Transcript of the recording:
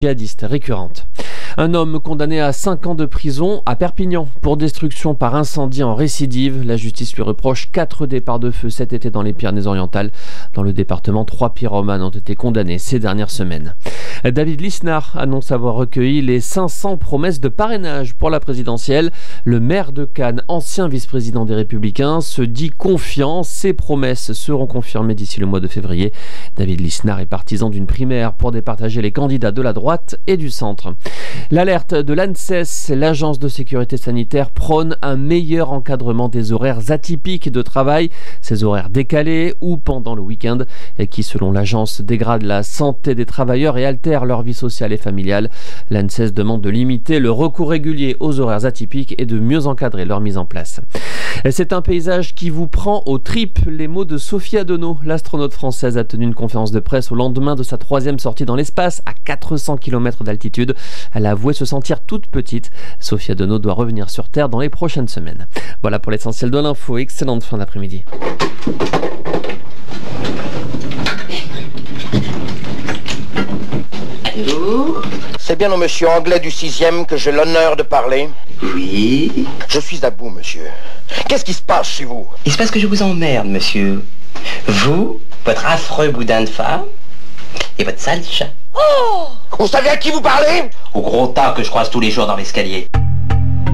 djihadiste récurrente. Un homme condamné à 5 ans de prison à Perpignan pour destruction par incendie en récidive. La justice lui reproche 4 départs de feu cet été dans les Pyrénées-Orientales. Dans le département, 3 pyromanes ont été condamnés ces dernières semaines. David Lisnard annonce avoir recueilli les 500 promesses de parrainage pour la présidentielle. Le maire de Cannes, ancien vice-président des Républicains, se dit confiant. Ces promesses seront confirmées d'ici le mois de février. David Lisnard est partisan d'une primaire pour départager les candidats de la droite et du centre. L'alerte de l'ANSES, l'agence de sécurité sanitaire, prône un meilleur encadrement des horaires atypiques de travail, ces horaires décalés ou pendant le week-end, et qui, selon l'agence, dégradent la santé des travailleurs et altèrent leur vie sociale et familiale. L'ANSES demande de limiter le recours régulier aux horaires atypiques et de mieux encadrer leur mise en place. C'est un paysage qui vous prend aux tripes. Les mots de Sophie Adenau, l'astronaute française, a tenu une conférence de presse au lendemain de sa 3e sortie dans l'espace à 400 km d'altitude. Elle a avoué se sentir toute petite. Sophie Adenau doit revenir sur Terre dans les prochaines semaines. Voilà pour l'essentiel de l'info. Excellente fin d'après-midi. Allô ? C'est bien au monsieur Anglais du 6e que j'ai l'honneur de parler. Oui. Je suis à bout, monsieur. Qu'est-ce qui se passe chez vous? Il se passe que je vous emmerde, monsieur. Vous, votre affreux boudin de femme et votre sale chat. Oh! Vous savez à qui vous parlez? Au gros tas que je croise tous les jours dans l'escalier.